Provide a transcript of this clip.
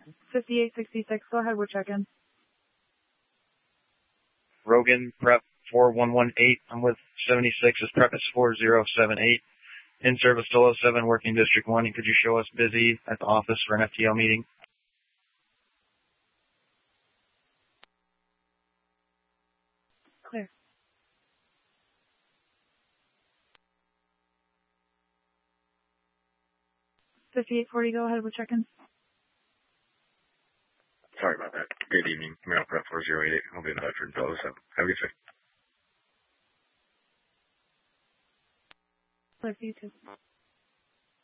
5866, go ahead with check-in. Rogan, prep 4118. I'm with 76. Is prep is 4078. In service to 07, working District 1. And could you show us busy at the office for an FTL meeting? Clear. 5840, go ahead with check-in. Sorry about that. Good evening. Mail Prep 4088. I'll be in Bedford, 07. Have a good day. Clear for you too.